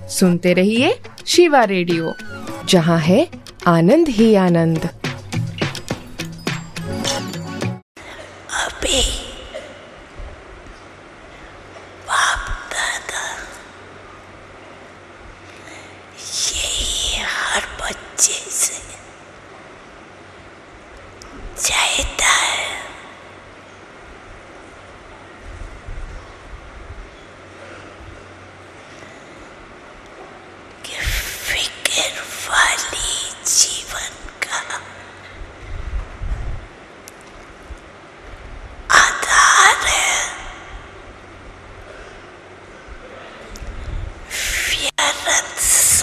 सुनते रहिए शिवा रेडियो, जहाँ है आनंद ही आनंद।